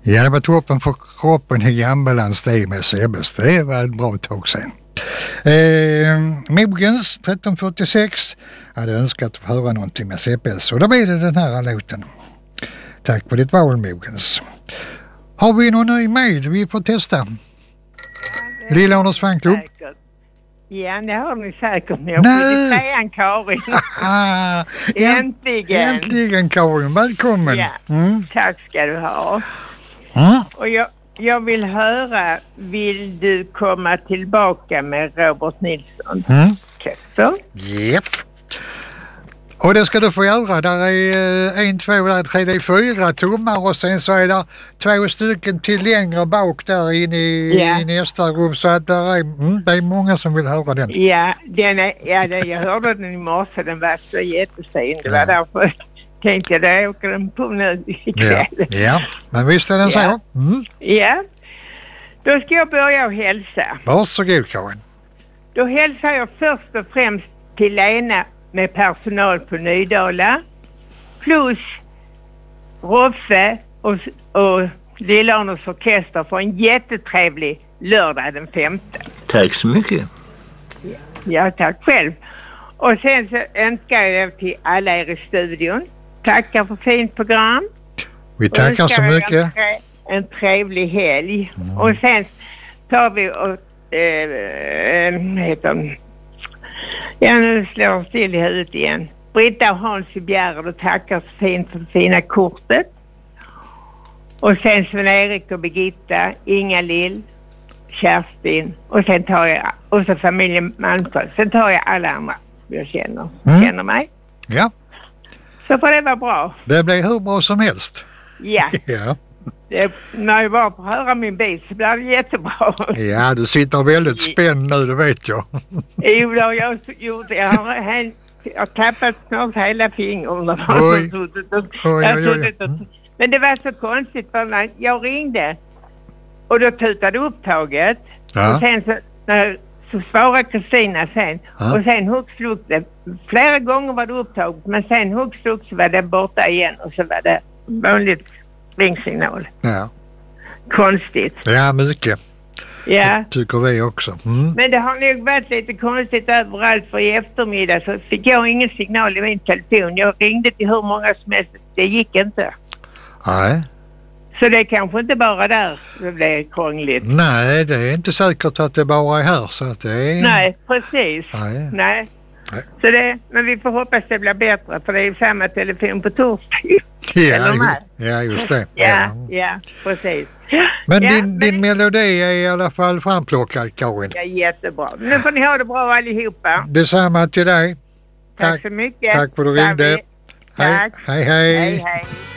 Ja, det var toppen för kroppen i ambulans det med Sebbes. Det var ett bra tag sedan. Mogens 1346 hade önskat att höra någonting med Sebbes, och då blir det den här låten. Tack för ditt val, Mogens. Har vi någon ny med? Vi får testa. Lilla Anders Fanklubb. Ja, det har ni säkert. Jag fick trean, Karin. Äntligen. Äntligen, Karin. Välkommen. Ja, tack ska du ha. Och jag vill höra, vill du komma tillbaka med Robert Nilsson? Kester? Japp. Och det ska du få göra. Där är 1, 2, 3, det är 4 tummar och sen så är det 2 stycken till längre bak där inne i nästa rum. Så att det är många som vill höra den. Ja, jag hörde den i morse. Den var så jättefin. Det var därför tänkte jag, jag åker den på nu ikväll. Ja, men visst är den så. Ja, då ska jag börja och hälsa. Varsågod, Karin. Då hälsar jag först och främst till Lena med personal på Nydala, plus Roffe och Lilla Arnors orkester för en jättetrevlig lördag den 5. Tack så mycket. Ja, tack själv. Och sen så önskar jag till alla er i studion. Tackar för fint program. Vi tackar så mycket. En trevlig helg. Och sen tar vi och nu slår jag still i huvudet igen. Britta och Hans i Bjärred och tackar så fint för det fina kortet. Och sen Sven-Erik och Birgitta, Inga-Lill, Kerstin och sen tar jag, och så familjen Malmsjö. Sen tar jag alla andra jag känner mig. Ja. Så får det vara bra. Det blir hur bra som helst. Ja. Ja. När jag bara får höra min bil så blir det jättebra. Ja, du sitter väldigt spänd nu, det vet jag. Jo, det har jag gjort. Jag har tappat snart hela fingrarna. Men det var så konstigt för när jag ringde och då tutade upptaget. Ja. Och sen så svarade Kristina sen. Ja. Och sen hugslog det. Flera gånger var det upptaget, men sen hugslog så var det borta igen och så var det vanligt ringsignal. Ja. Konstigt. Ja, mycket. Ja. Tycker vi också. Men det har nog varit lite konstigt överallt, för i eftermiddag så fick jag ingen signal i min telefon. Jag ringde till hur många som helst. Det gick inte. Nej. Så det är kanske inte bara där det blev krångligt. Nej, det är inte säkert att det bara är här. Så att det är... Nej, precis. Nej. Så men vi får hoppas det blir bättre, för det är ju samma telefon på torsdag. Ja, just det. Ja, precis. Men din melodi är i alla fall framplockad, Karin. Ja, jättebra. Nu får ni ha det bra allihopa. Detsamma till dig. Tack så mycket. Tack för att du ringde. Tack. Hej. Hej.